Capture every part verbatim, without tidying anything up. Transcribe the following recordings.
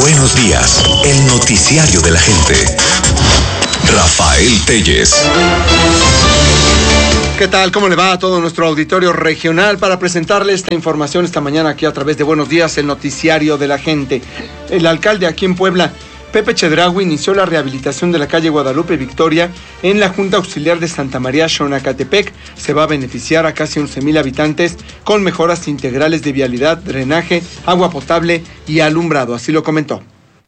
Buenos días, el noticiario de la gente. Rafael Telles. ¿Qué tal? ¿Cómo le va a todo nuestro auditorio regional para presentarle esta información esta mañana aquí a través de Buenos Días, el noticiario de la gente? El alcalde aquí en Puebla, Pepe Chedraui, inició la rehabilitación de la calle Guadalupe Victoria en la Junta Auxiliar de Santa María Xonacatepec. Se va a beneficiar a casi once mil habitantes con mejoras integrales de vialidad, drenaje, agua potable y alumbrado. Así lo comentó.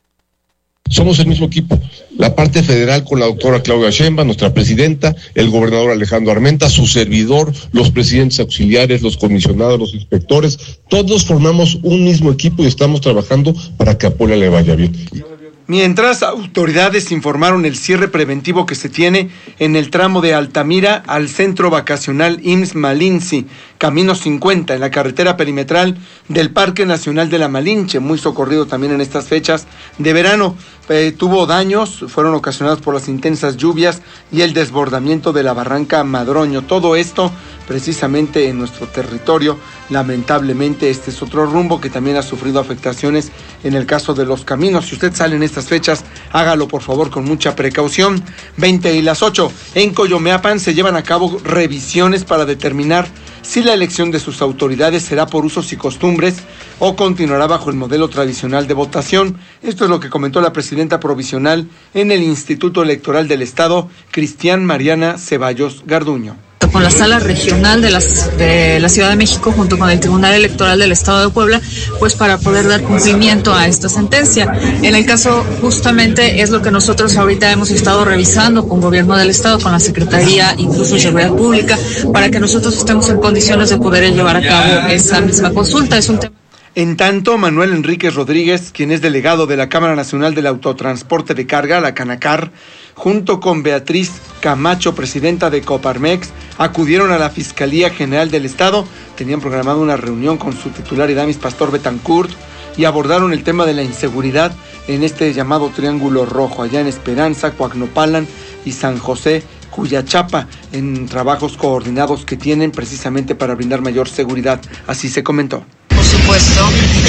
Somos el mismo equipo, la parte federal con la doctora Claudia Sheinbaum, nuestra presidenta, el gobernador Alejandro Armenta, su servidor, los presidentes auxiliares, los comisionados, los inspectores, todos formamos un mismo equipo y estamos trabajando para que a Puebla le vaya bien. Mientras, autoridades informaron el cierre preventivo que se tiene en el tramo de Altamira al centro vacacional I M S S Malinci, Camino cincuenta, en la carretera perimetral del Parque Nacional de la Malinche, muy socorrido también en estas fechas de verano. Eh, tuvo daños, fueron ocasionados por las intensas lluvias y el desbordamiento de la barranca Madroño. Todo esto precisamente en nuestro territorio. Lamentablemente este es otro rumbo que también ha sufrido afectaciones en el caso de los caminos. Si usted sale en estas fechas, hágalo por favor con mucha precaución. veinte y las ocho. En Coyomeapan se llevan a cabo revisiones para determinar si la elección de sus autoridades será por usos y costumbres o continuará bajo el modelo tradicional de votación. Esto es lo que comentó la presidenta provisional en el Instituto Electoral del Estado, Cristian Mariana Ceballos Garduño. Con la Sala Regional de, las, de la Ciudad de México junto con el Tribunal Electoral del Estado de Puebla, pues para poder dar cumplimiento a esta sentencia. En el caso, justamente es lo que nosotros ahorita hemos estado revisando con Gobierno del Estado, con la Secretaría, incluso de Seguridad Pública, para que nosotros estemos en condiciones de poder llevar a cabo esa misma consulta. Es un tema. En tanto, Manuel Enríquez Rodríguez, quien es delegado de la Cámara Nacional del Autotransporte de Carga, la Canacar, junto con Beatriz Camacho, presidenta de Coparmex, acudieron a la Fiscalía General del Estado. Tenían programado una reunión con su titular Idamis Pastor Betancourt y abordaron el tema de la inseguridad en este llamado Triángulo Rojo, allá en Esperanza, Coacnopalan y San José Cuyachapa, en trabajos coordinados que tienen precisamente para brindar mayor seguridad. Así se comentó. Por supuesto,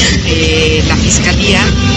eh, la Fiscalía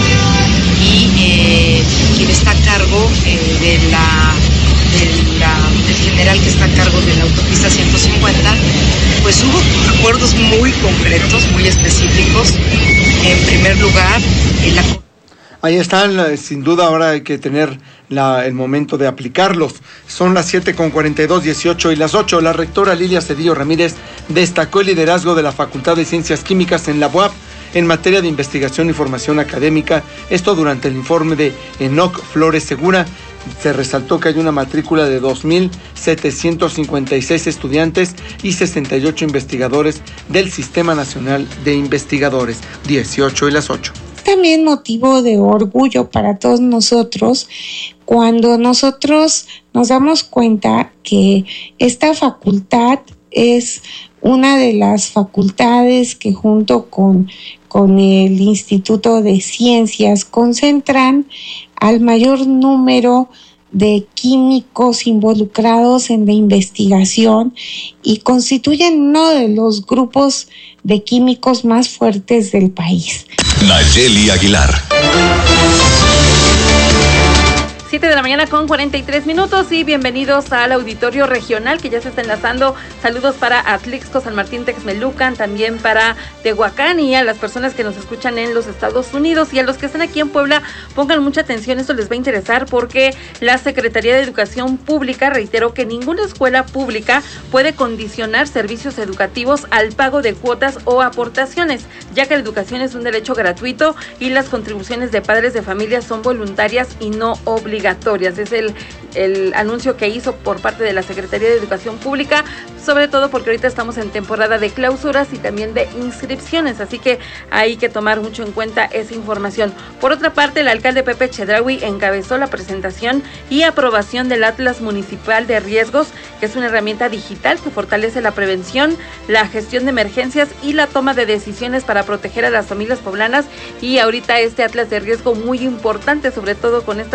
y eh, quien está a cargo eh, de la, de la, del general que está a cargo de la autopista ciento cincuenta, pues hubo acuerdos muy concretos, muy específicos. En primer lugar, en la... Ahí están, sin duda ahora hay que tener la, el momento de aplicarlos. Son las siete con cuarenta y dos, dieciocho y las ocho. La rectora Lilia Cedillo Ramírez destacó el liderazgo de la Facultad de Ciencias Químicas en la U A P en materia de investigación y formación académica. Esto durante el informe de Enoc Flores Segura. Se resaltó que hay una matrícula de dos mil setecientos cincuenta y seis estudiantes y sesenta y ocho investigadores del Sistema Nacional de Investigadores. dieciocho y las ocho. También motivo de orgullo para todos nosotros cuando nosotros nos damos cuenta que esta facultad es una de las facultades que junto con, con el Instituto de Ciencias concentran al mayor número de químicos involucrados en la investigación y constituyen uno de los grupos de químicos más fuertes del país. Nayeli Aguilar. siete de la mañana con cuarenta y tres minutos y bienvenidos al auditorio regional que ya se está enlazando. Saludos para Atlixco, San Martín, Texmelucan, también para Tehuacán y a las personas que nos escuchan en los Estados Unidos y a los que están aquí en Puebla, pongan mucha atención, esto les va a interesar porque la Secretaría de Educación Pública reiteró que ninguna escuela pública puede condicionar servicios educativos al pago de cuotas o aportaciones, ya que la educación es un derecho gratuito y las contribuciones de padres de familia son voluntarias y no obligatorias. Es el, el anuncio que hizo por parte de la Secretaría de Educación Pública, sobre todo porque ahorita estamos en temporada de clausuras y también de inscripciones, así que hay que tomar mucho en cuenta esa información. Por otra parte, el alcalde Pepe Chedraui encabezó la presentación y aprobación del Atlas Municipal de Riesgos, que es una herramienta digital que fortalece la prevención, la gestión de emergencias y la toma de decisiones para proteger a las familias poblanas. Y ahorita este Atlas de Riesgo muy importante, sobre todo con esta temporada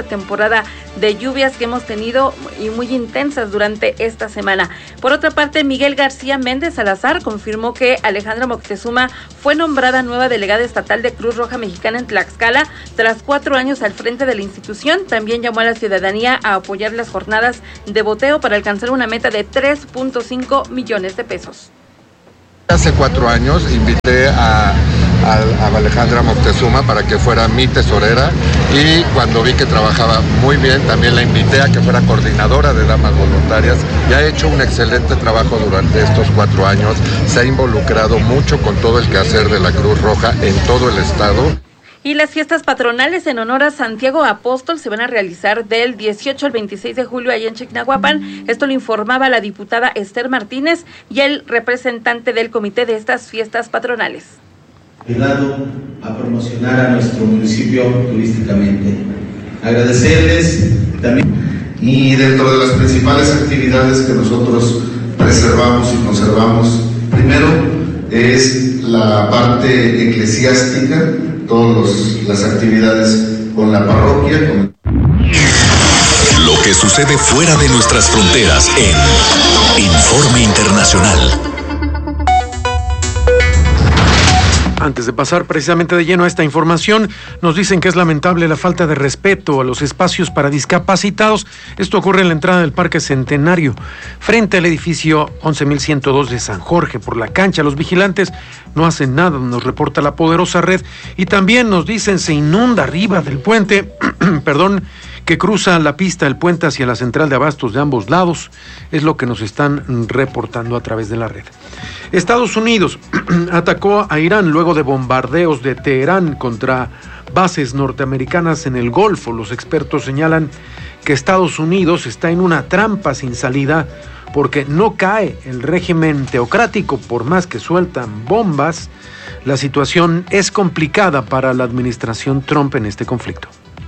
temporada de lluvias que hemos tenido y muy intensas durante esta semana. Por otra parte, Miguel García Méndez Salazar confirmó que Alejandra Moctezuma fue nombrada nueva delegada estatal de Cruz Roja Mexicana en Tlaxcala tras cuatro años al frente de la institución. También llamó a la ciudadanía a apoyar las jornadas de boteo para alcanzar una meta de tres punto cinco millones de pesos. Hace cuatro años invité a, a, a Alejandra Moctezuma para que fuera mi tesorera, y cuando vi que trabajaba muy bien también la invité a que fuera coordinadora de damas voluntarias, y ha hecho un excelente trabajo durante estos cuatro años. Se ha involucrado mucho con todo el quehacer de la Cruz Roja en todo el estado. Y las fiestas patronales en honor a Santiago Apóstol se van a realizar del dieciocho al veintiséis de julio allá en Chignahuapan. Esto lo informaba la diputada Esther Martínez y el representante del comité de estas fiestas patronales. Ayudado a promocionar a nuestro municipio turísticamente. Agradecerles también. Y dentro de las principales actividades que nosotros preservamos y conservamos, primero es la parte eclesiástica, todas las actividades con la parroquia. Con... Lo que sucede fuera de nuestras fronteras en Informe Internacional. Antes de pasar precisamente de lleno a esta información, nos dicen que es lamentable la falta de respeto a los espacios para discapacitados. Esto ocurre en la entrada del Parque Centenario, frente al edificio once mil ciento dos de San Jorge. Por la cancha, los vigilantes no hacen nada, nos reporta la poderosa red. Y también nos dicen se inunda arriba del puente, perdón, que cruza la pista del puente hacia la central de abastos de ambos lados. Es lo que nos están reportando a través de la red. Estados Unidos atacó a Irán luego de bombardeos de Teherán contra bases norteamericanas en el Golfo. Los expertos señalan que Estados Unidos está en una trampa sin salida porque no cae el régimen teocrático por más que sueltan bombas. La situación es complicada para la administración Trump en este conflicto.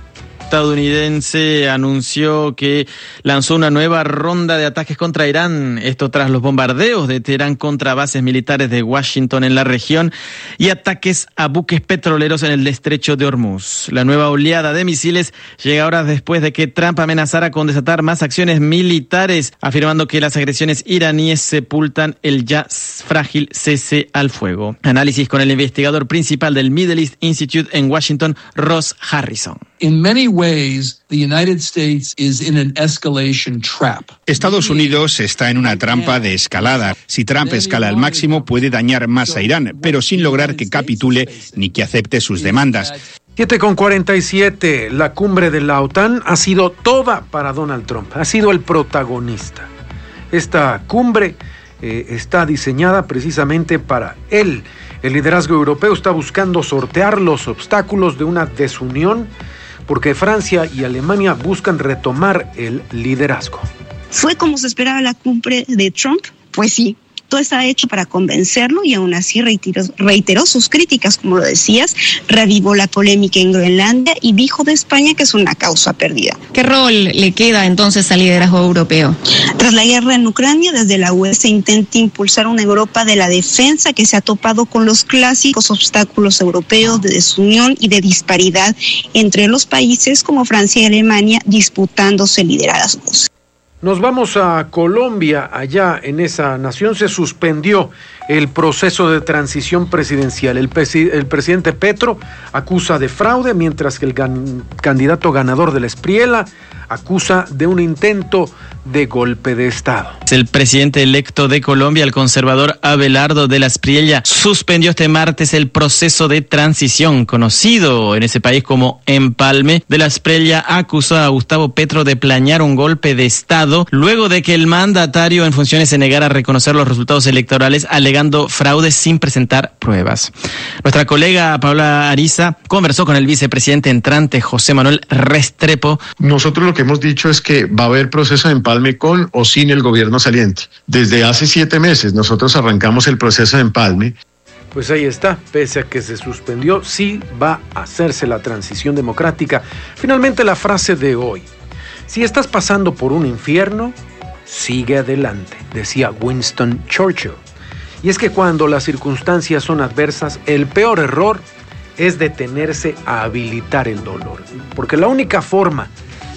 Estadounidense anunció que lanzó una nueva ronda de ataques contra Irán, esto tras los bombardeos de Teherán contra bases militares de Washington en la región y ataques a buques petroleros en el estrecho de Hormuz. La nueva oleada de misiles llega horas después de que Trump amenazara con desatar más acciones militares, afirmando que las agresiones iraníes sepultan el ya frágil cese al fuego. Análisis con el investigador principal del Middle East Institute en Washington, Ross Harrison. In many ways, the United States is in an escalation trap. Estados Unidos está en una trampa de escalada. Si Trump escala al máximo, puede dañar más a Irán, pero sin lograr que capitule ni que acepte sus demandas. siete con cuarenta y siete, la cumbre de la OTAN ha sido toda para Donald Trump, ha sido el protagonista. Esta cumbre eh, está diseñada precisamente para él. El liderazgo europeo está buscando sortear los obstáculos de una desunión porque Francia y Alemania buscan retomar el liderazgo. ¿Fue como se esperaba la cumbre de Trump? Pues sí. Todo está hecho para convencerlo y aún así reiteró, reiteró sus críticas, como lo decías, revivó la polémica en Groenlandia y dijo de España que es una causa perdida. ¿Qué rol le queda entonces al liderazgo europeo? Tras la guerra en Ucrania, desde la U E se intenta impulsar una Europa de la defensa que se ha topado con los clásicos obstáculos europeos de desunión y de disparidad entre los países como Francia y Alemania disputándose liderazgos. Nos vamos a Colombia. Allá en esa nación se suspendió el proceso de transición presidencial. El, presi- el presidente Petro acusa de fraude, mientras que el gan- candidato ganador de la Espriella acusa de un intento de golpe de Estado. El presidente electo de Colombia, el conservador Abelardo de la Espriella, suspendió este martes el proceso de transición, conocido en ese país como empalme. De la Espriella acusó a Gustavo Petro de planear un golpe de Estado, luego de que el mandatario en funciones se negara a reconocer los resultados electorales, alegando fraude sin presentar pruebas. Nuestra colega Paula Ariza conversó con el vicepresidente entrante, José Manuel Restrepo. Nosotros lo que hemos dicho es que va a haber proceso de empalme con o sin el gobierno saliente. Desde hace siete meses nosotros arrancamos el proceso de empalme. Pues ahí está, pese a que se suspendió, sí va a hacerse la transición democrática. Finalmente la frase de hoy: si estás pasando por un infierno, sigue adelante, decía Winston Churchill. Y es que cuando las circunstancias son adversas, el peor error es detenerse a habilitar el dolor, porque la única forma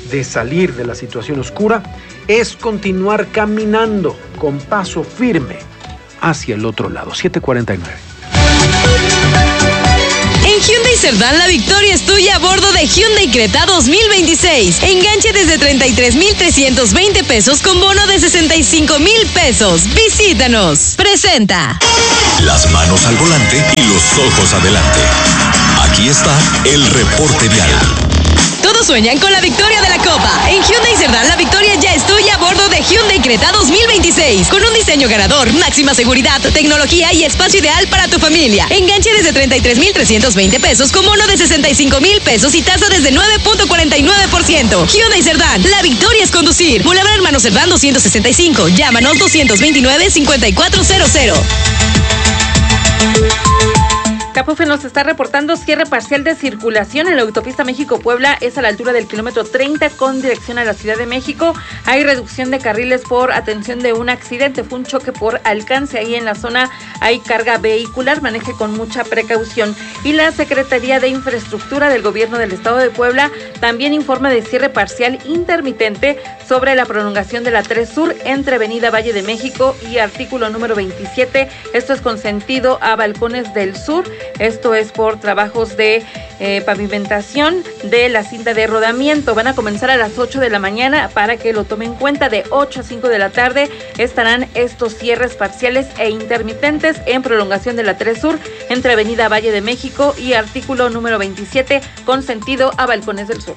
de salir de la situación oscura es continuar caminando con paso firme hacia el otro lado. siete cuarenta y nueve. En Hyundai Cerdán, la victoria es tuya a bordo de Hyundai Creta dos mil veintiséis. Enganche desde treinta y tres mil trescientos veinte pesos con bono de sesenta y cinco mil pesos. Visítanos. Presenta. Las manos al volante y los ojos adelante. Aquí está el reporte vial. Todos sueñan con la victoria de la Copa. En Hyundai Cerdán, la victoria ya es tuya a bordo de Hyundai Creta dos mil veintiséis. Con un diseño ganador, máxima seguridad, tecnología y espacio ideal para tu familia. Enganche desde treinta y tres mil trescientos veinte pesos con bono de sesenta y cinco mil pesos y tasa desde nueve punto cuarenta y nueve por ciento. Hyundai Cerdán, la victoria es conducir. Boulevard Hermano Cerdán doscientos sesenta y cinco. Llámanos doscientos veintinueve, cincuenta y cuatro cero cero. Capufe nos está reportando cierre parcial de circulación en la autopista México-Puebla, es a la altura del kilómetro treinta con dirección a la Ciudad de México. Hay reducción de carriles por atención de un accidente, fue un choque por alcance. Ahí en la zona hay carga vehicular, maneje con mucha precaución. Y la Secretaría de Infraestructura del Gobierno del Estado de Puebla también informa de cierre parcial intermitente sobre la prolongación de la tres Sur entre Avenida Valle de México y artículo número veintisiete. Esto es con sentido a Balcones del Sur. Esto es por trabajos de eh, pavimentación de la cinta de rodamiento. Van a comenzar a las ocho de la mañana para que lo tomen en cuenta. De ocho a cinco de la tarde estarán estos cierres parciales e intermitentes en prolongación de la tres Sur entre Avenida Valle de México y artículo número veintisiete con sentido a Balcones del Sur.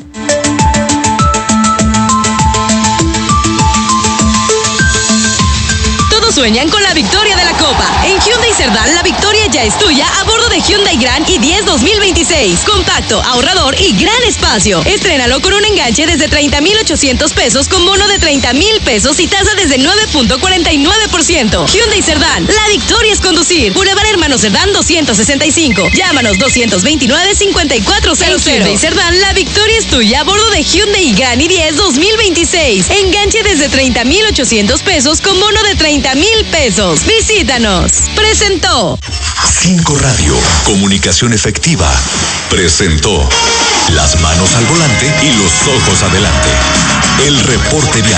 Sueñan con la victoria de la Copa. En Hyundai Cerdán, la victoria ya es tuya a bordo de Hyundai Grand i diez dos mil veintiséis. Compacto, ahorrador y gran espacio. Estrénalo con un enganche desde treinta mil ochocientos pesos con bono de treinta mil pesos y tasa desde nueve punto cuarenta y nueve por ciento. Hyundai Cerdán, la victoria es conducir. Boulevard Hermano Cerdán doscientos sesenta y cinco. Llámanos doscientos veintinueve, cincuenta y cuatro cero cero. Hyundai Cerdán, la victoria es tuya a bordo de Hyundai Grand i diez dos mil veintiséis. Enganche desde treinta mil ochocientos pesos con bono de treinta mil pesos. Visítanos. Presentó Cinco Radio, comunicación efectiva. Presentó Las manos al volante y los ojos adelante. El reporte vial.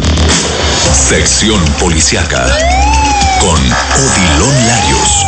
Sección policiaca con Odilon Larios.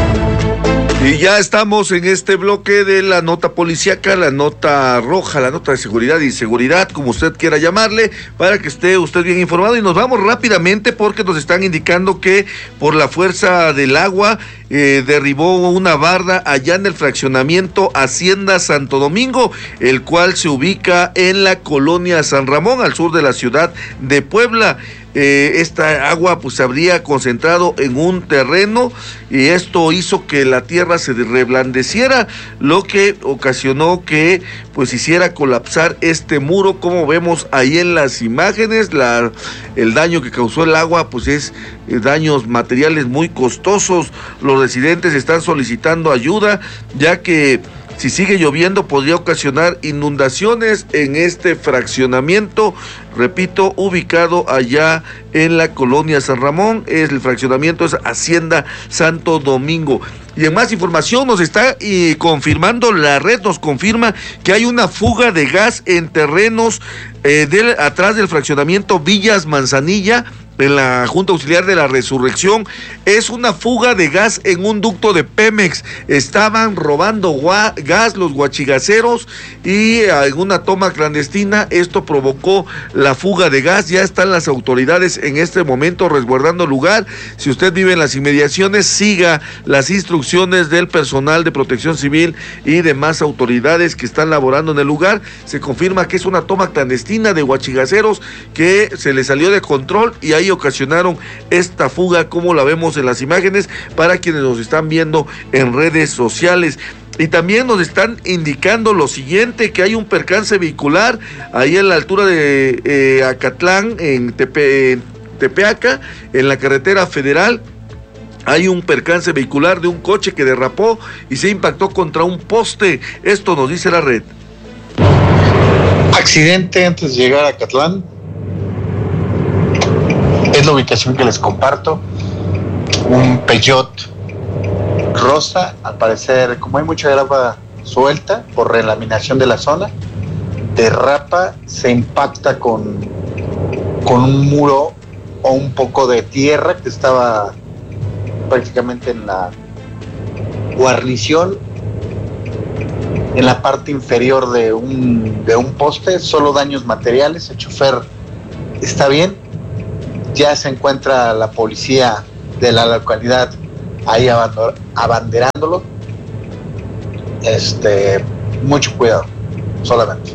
Y ya estamos en este bloque de la nota policíaca, la nota roja, la nota de seguridad y inseguridad, como usted quiera llamarle, para que esté usted bien informado. Y nos vamos rápidamente porque nos están indicando que por la fuerza del agua eh, derribó una barda allá en el fraccionamiento Hacienda Santo Domingo, el cual se ubica en la colonia San Ramón, al sur de la ciudad de Puebla. Eh, esta agua pues se habría concentrado en un terreno y esto hizo que la tierra se reblandeciera, lo que ocasionó que pues hiciera colapsar este muro, como vemos ahí en las imágenes. La, el daño que causó el agua pues es eh, daños materiales muy costosos. Los residentes están solicitando ayuda, ya que si sigue lloviendo podría ocasionar inundaciones en este fraccionamiento, repito, ubicado allá en la colonia San Ramón. Es el fraccionamiento es Hacienda Santo Domingo. Y en más información nos está eh, confirmando la red, nos confirma que hay una fuga de gas en terrenos eh, del, atrás del fraccionamiento Villas Manzanilla, en la Junta Auxiliar de la Resurrección. Es una fuga de gas en un ducto de Pemex. Estaban robando gua- gas los guachigaceros y en una toma clandestina esto provocó la fuga de gas. Ya están las autoridades en este momento resguardando el lugar. Si usted vive en las inmediaciones, siga las instrucciones del personal de Protección Civil y demás autoridades que están laborando en el lugar. Se confirma que es una toma clandestina de guachigaceros que se le salió de control y ahí ocasionaron esta fuga, como la vemos en las imágenes para quienes nos están viendo en redes sociales. Y también nos están indicando lo siguiente, que hay un percance vehicular ahí en la altura de eh, Acatlán, en Tepe, Tepeaca, en la carretera federal. Hay un percance vehicular de un coche que derrapó y se impactó contra un poste. Esto nos dice la red. Accidente antes de llegar a Acatlán. Es la ubicación que les comparto. Un Peugeot rosa, al parecer, como hay mucha grava suelta por relaminación de la zona, derrapa, se impacta con, con un muro o un poco de tierra que estaba prácticamente en la guarnición, en la parte inferior de un, de un poste, solo daños materiales. El chofer está bien, ya se encuentra la policía de la localidad ahí abanderándolo. Este, mucho cuidado, solamente.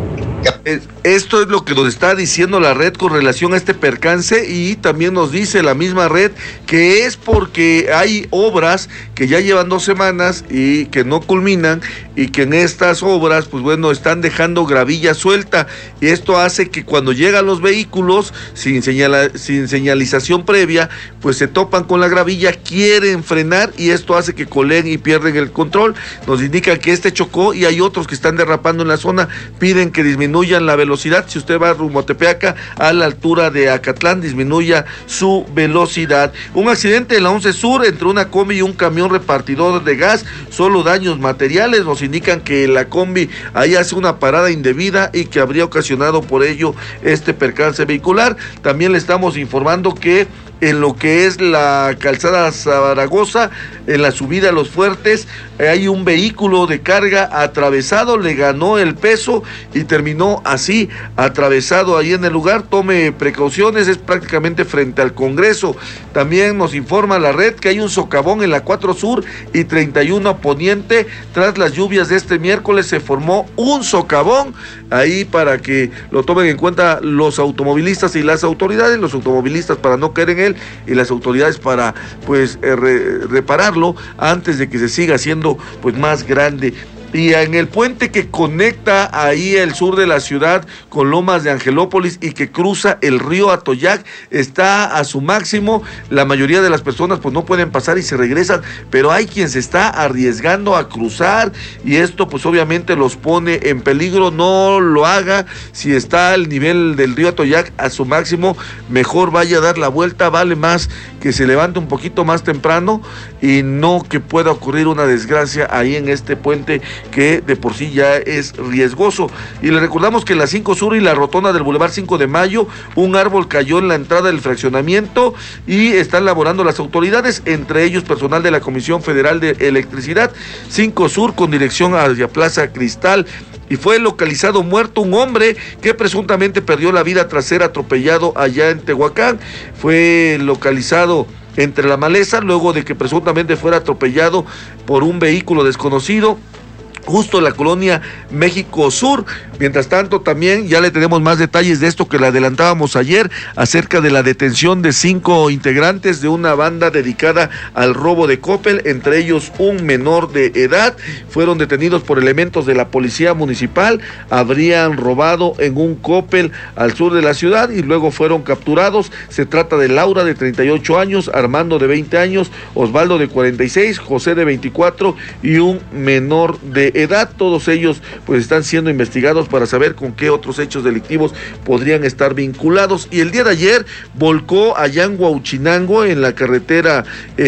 Esto es lo que nos está diciendo la red con relación a este percance, y también nos dice la misma red que es porque hay obras que ya llevan dos semanas y que no culminan, y que en estas obras pues bueno están dejando gravilla suelta, y esto hace que cuando llegan los vehículos sin, señala, sin señalización previa pues se topan con la gravilla, quieren frenar y esto hace que coleen y pierden el control. Nos indican que este chocó y hay otros que están derrapando en la zona, piden que disminuyan la velocidad. Si usted va rumbo a Tepeaca, a la altura de Acatlán, disminuya su velocidad. Un accidente en la once Sur entre una combi y un camión repartidor de gas, solo daños materiales. Nos indican que la combi ahí hace una parada indebida y que habría ocasionado por ello este percance vehicular. También le estamos informando que en lo que es la calzada Zaragoza, en la subida a Los Fuertes, hay un vehículo de carga atravesado, le ganó el peso y terminó así, atravesado ahí en el lugar. Tome precauciones, es prácticamente frente al Congreso. También nos informa la red que hay un socavón en la cuatro Sur y treinta y uno Poniente. Tras las lluvias de este miércoles se formó un socavón ahí para que lo tomen en cuenta los automovilistas y las autoridades, los automovilistas para no caer en él y las autoridades para pues eh, re, repararlo antes de que se siga haciendo pues más grande. Y en el puente que conecta ahí el sur de la ciudad con Lomas de Angelópolis y que cruza el río Atoyac, está a su máximo. La mayoría de las personas pues no pueden pasar y se regresan, pero hay quien se está arriesgando a cruzar y esto pues obviamente los pone en peligro. No lo haga. Si está el nivel del río Atoyac a su máximo, mejor vaya a dar la vuelta. Vale más que se levante un poquito más temprano y no que pueda ocurrir una desgracia ahí en este puente que de por sí ya es riesgoso. Y le recordamos que en la cinco Sur y la rotonda del Boulevard cinco de Mayo, un árbol cayó en la entrada del fraccionamiento y están laborando las autoridades, entre ellos personal de la Comisión Federal de Electricidad. cinco Sur con dirección hacia Plaza Cristal. Y fue localizado muerto un hombre que presuntamente perdió la vida tras ser atropellado allá en Tehuacán. Fue localizado entre la maleza luego de que presuntamente fuera atropellado por un vehículo desconocido justo en la colonia México Sur. Mientras tanto, también ya le tenemos más detalles de esto que le adelantábamos ayer acerca de la detención de cinco integrantes de una banda dedicada al robo de Coppel, entre ellos un menor de edad. Fueron detenidos por elementos de la policía municipal, habrían robado en un Coppel al sur de la ciudad y luego fueron capturados. Se trata de Laura, de treinta y ocho años, Armando, de veinte años, Osvaldo, de cuarenta y seis, José, de veinticuatro y un menor de edad. Todos ellos pues están siendo investigados para saber con qué otros hechos delictivos podrían estar vinculados. Y el día de ayer volcó allá en Huauchinango, en la carretera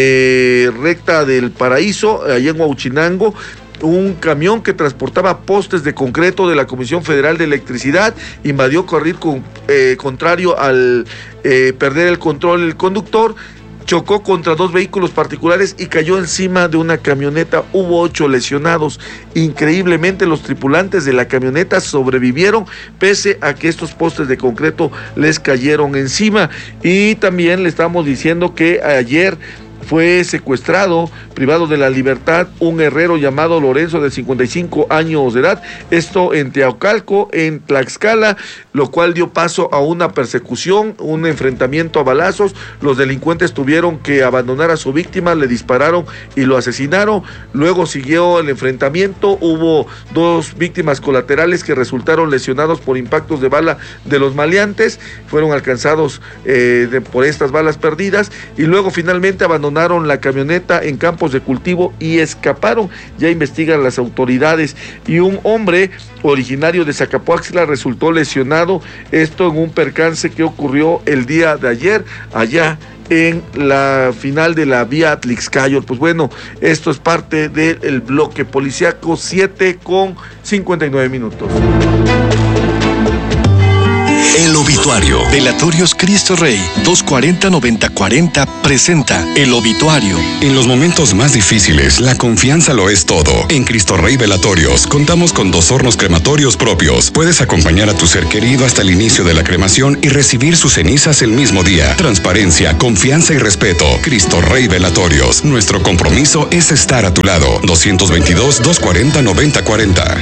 eh, recta del Paraíso, allá en Huauchinango, un camión que transportaba postes de concreto de la Comisión Federal de Electricidad invadió carril con, eh, contrario al eh, perder el control el conductor. Chocó contra dos vehículos particulares y cayó encima de una camioneta. Hubo ocho lesionados. Increíblemente, los tripulantes de la camioneta sobrevivieron pese a que estos postes de concreto les cayeron encima. Y también le estamos diciendo que ayer fue secuestrado, privado de la libertad, un herrero llamado Lorenzo, de cincuenta y cinco años de edad, esto en Teocalco, en Tlaxcala, lo cual dio paso a una persecución, un enfrentamiento a balazos. Los delincuentes tuvieron que abandonar a su víctima, le dispararon y lo asesinaron. Luego siguió el enfrentamiento, hubo dos víctimas colaterales que resultaron lesionados por impactos de bala de los maleantes, fueron alcanzados eh, de, por estas balas perdidas, y luego finalmente abandonaron la camioneta en campos de cultivo y escaparon. Ya investigan las autoridades. Y un hombre originario de Zacapoaxtla resultó lesionado, esto en un percance que ocurrió el día de ayer allá en la final de la vía Atlixcáyotl. Pues bueno, esto es parte del bloque policiaco, siete con cincuenta y nueve minutos. El obituario. Velatorios Cristo Rey dos cuarenta noventa cuarenta presenta El obituario. En los momentos más difíciles, la confianza lo es todo. En Cristo Rey Velatorios contamos con dos hornos crematorios propios. Puedes acompañar a tu ser querido hasta el inicio de la cremación y recibir sus cenizas el mismo día. Transparencia, confianza y respeto. Cristo Rey Velatorios. Nuestro compromiso es estar a tu lado. doscientos veintidós, doscientos cuarenta, noventa cuarenta.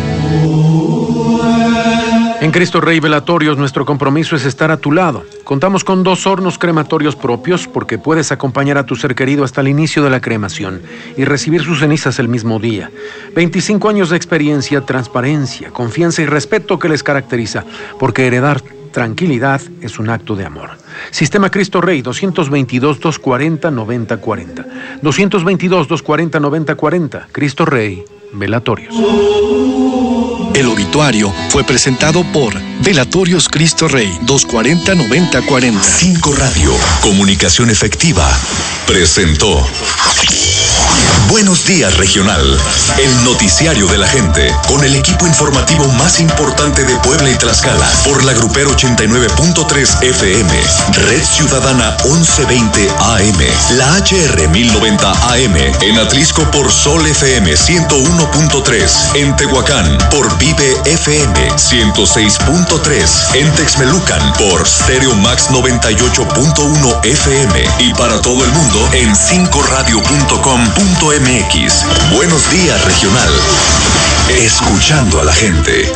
En Cristo Rey Velatorios, nuestro compromiso es estar a tu lado. Contamos con dos hornos crematorios propios porque puedes acompañar a tu ser querido hasta el inicio de la cremación y recibir sus cenizas el mismo día. veinticinco años de experiencia, transparencia, confianza y respeto que les caracteriza, porque heredar tranquilidad es un acto de amor. Sistema Cristo Rey, doscientos veintidós, doscientos cuarenta, noventa cuarenta. doscientos veintidós, doscientos cuarenta, noventa cuarenta. Cristo Rey Velatorios. El obituario fue presentado por Velatorios Cristo Rey doscientos cuarenta, noventa cuarenta. Cinco Radio, comunicación efectiva, presentó Buenos Días Regional, el noticiario de la gente, con el equipo informativo más importante de Puebla y Tlaxcala, por la Grupero ochenta y nueve punto tres F M, Red Ciudadana once veinte A M, la H R mil noventa A M, en Atlisco por Sol F M ciento uno punto tres, en Tehuacán por Vive F M ciento seis punto tres, en Texmelucan por Stereo Max noventa y ocho punto uno F M y para todo el mundo en cinco radio punto com punto m x. Buenos Días Regional, escuchando a la gente.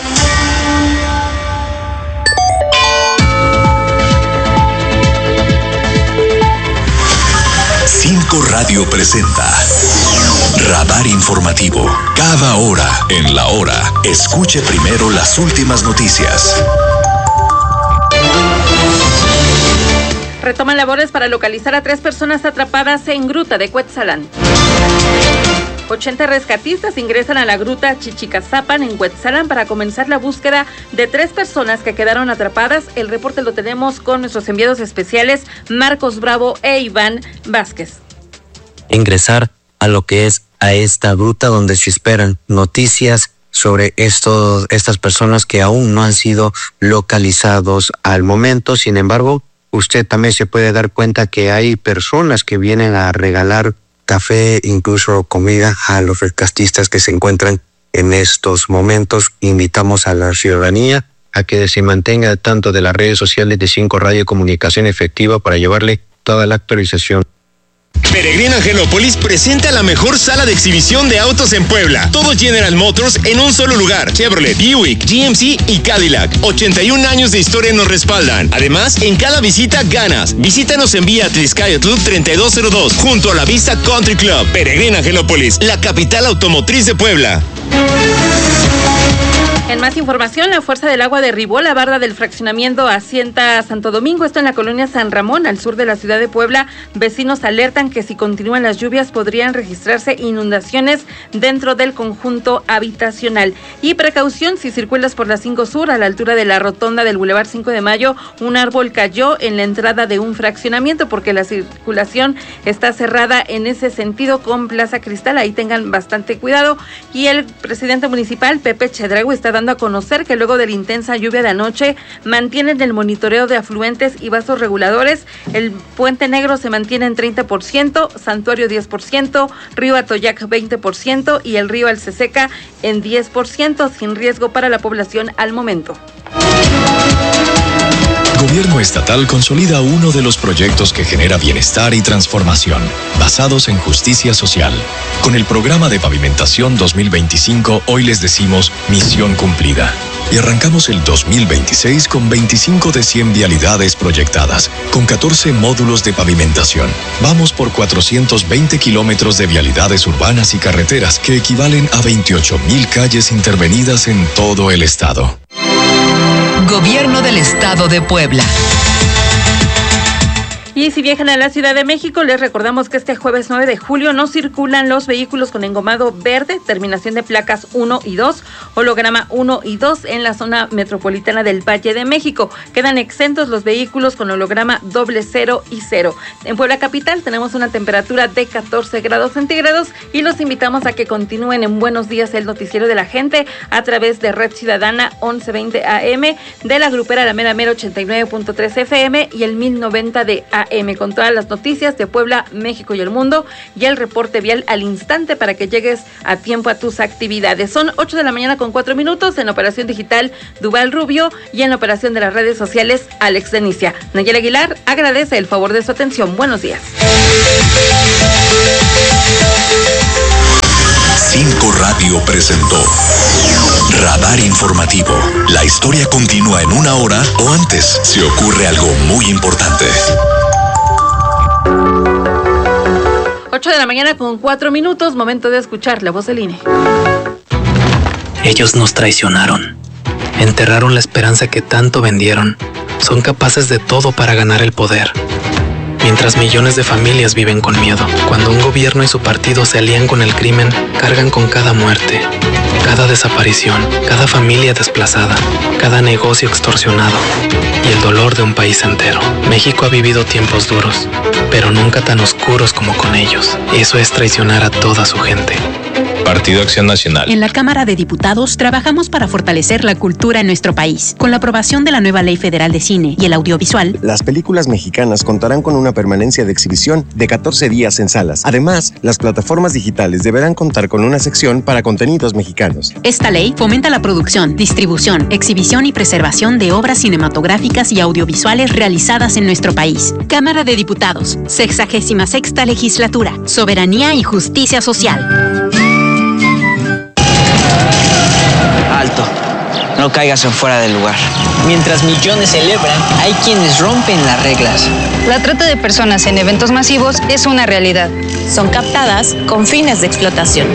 Cinco Radio presenta Radar Informativo. Cada hora en la hora, escuche primero las últimas noticias. Retoman labores para localizar a tres personas atrapadas en gruta de Cuetzalan. ochenta rescatistas ingresan a la gruta Chichicazapan en Cuetzalan para comenzar la búsqueda de tres personas que quedaron atrapadas. El reporte lo tenemos con nuestros enviados especiales Marcos Bravo e Iván Vázquez. Ingresar a lo que es a esta gruta donde se esperan noticias sobre estos, estas personas que aún no han sido localizados al momento. Sin embargo, usted también se puede dar cuenta que hay personas que vienen a regalar café, incluso comida a los rescatistas que se encuentran en estos momentos. Invitamos a la ciudadanía a que se mantenga al tanto de las redes sociales de Cinco Radio Comunicación Efectiva para llevarle toda la actualización. Peregrina Angelópolis presenta la mejor sala de exhibición de autos en Puebla. Todo General Motors en un solo lugar. Chevrolet, Buick, G M C y Cadillac. ochenta y un años de historia nos respaldan. Además, en cada visita ganas. Visítanos en vía Atlixcáyotl treinta y dos cero dos, junto a la Vista Country Club. Peregrina Angelópolis, la capital automotriz de Puebla. En más información, la Fuerza del Agua derribó la barda del fraccionamiento Hacienda Santo Domingo, esto en la colonia San Ramón, al sur de la ciudad de Puebla. Vecinos alertan que si continúan las lluvias podrían registrarse inundaciones dentro del conjunto habitacional. Y precaución, si circulas por la cinco Sur, a la altura de la rotonda del Boulevard cinco de Mayo, un árbol cayó en la entrada de un fraccionamiento porque la circulación está cerrada en ese sentido con Plaza Cristal. Ahí tengan bastante cuidado. Y el presidente municipal, Pepe Chedraui, está dando a conocer que luego de la intensa lluvia de anoche mantienen el monitoreo de afluentes y vasos reguladores. El Puente Negro se mantiene en treinta por ciento, Santuario diez por ciento, Río Atoyac veinte por ciento y el río Alceseca en diez por ciento, sin riesgo para la población al momento. Gobierno estatal consolida uno de los proyectos que genera bienestar y transformación, basados en justicia social. Con el programa de pavimentación dos mil veinticinco, hoy les decimos misión cumplida. Y arrancamos el dos mil veintiséis con veinticinco de cien vialidades proyectadas, con catorce módulos de pavimentación. Vamos por cuatrocientos veinte kilómetros de vialidades urbanas y carreteras, que equivalen a veintiocho mil calles intervenidas en todo el estado. Gobierno del Estado de Puebla. Y si viajan a la Ciudad de México, les recordamos que este jueves nueve de julio no circulan los vehículos con engomado verde, terminación de placas uno y dos, holograma uno y dos en la zona metropolitana del Valle de México. Quedan exentos los vehículos con holograma doble cero y cero. En Puebla Capital tenemos una temperatura de catorce grados centígrados y los invitamos a que continúen en Buenos Días, el noticiero de la gente, a través de Red Ciudadana once veinte A M, de la grupera La Mera Mera ochenta y nueve punto tres F M y el mil noventa de A M, con todas las noticias de Puebla, México y el mundo, y el reporte vial al instante para que llegues a tiempo a tus actividades. Son ocho de la mañana con cuatro minutos, en Operación Digital Duval Rubio y en la operación de las redes sociales Alex Denicia. Nayel Aguilar agradece el favor de su atención. Buenos días. Cinco Radio presentó Radar Informativo. La historia continúa en una hora o antes si ocurre algo muy importante. ocho de la mañana con cuatro minutos, momento de escuchar la voz del I N E. Ellos nos traicionaron. Enterraron la esperanza que tanto vendieron. Son capaces de todo para ganar el poder. Mientras millones de familias viven con miedo. Cuando un gobierno y su partido se alían con el crimen, cargan con cada muerte, cada desaparición, cada familia desplazada, cada negocio extorsionado y el dolor de un país entero. México ha vivido tiempos duros, pero nunca tan oscuros como con ellos. Eso es traicionar a toda su gente. Partido Acción Nacional. En la Cámara de Diputados trabajamos para fortalecer la cultura en nuestro país. Con la aprobación de la nueva Ley Federal de Cine y el Audiovisual, las películas mexicanas contarán con una permanencia de exhibición de catorce días en salas. Además, las plataformas digitales deberán contar con una sección para contenidos mexicanos. Esta ley fomenta la producción, distribución, exhibición y preservación de obras cinematográficas y audiovisuales realizadas en nuestro país. Cámara de Diputados, sexagésima sexta legislatura, soberanía y justicia social. Alto, no caigas en fuera del lugar. Mientras millones celebran, hay quienes rompen las reglas. La trata de personas en eventos masivos es una realidad. Son captadas con fines de explotación.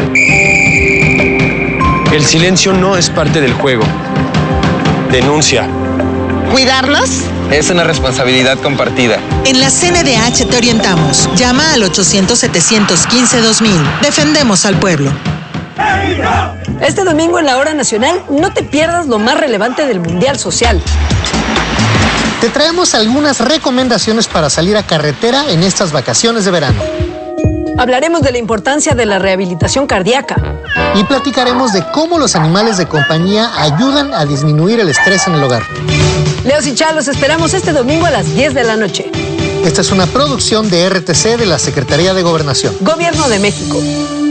El silencio no es parte del juego. Denuncia. ¿Cuidarlos? Es una responsabilidad compartida. En la C N D H te orientamos. Llama al ochocientos, setecientos quince, dos mil. Defendemos al pueblo. Este domingo en la Hora Nacional no te pierdas lo más relevante del Mundial Social. Te traemos algunas recomendaciones para salir a carretera en estas vacaciones de verano. Hablaremos de la importancia de la rehabilitación cardíaca. Y platicaremos de cómo los animales de compañía ayudan a disminuir el estrés en el hogar. Leos y Chá, los esperamos este domingo a las diez de la noche. Esta es una producción de R T C de la Secretaría de Gobernación. Gobierno de México.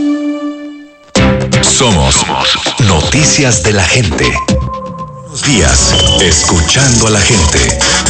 Somos Noticias de la Gente. Buenos días, escuchando a la gente.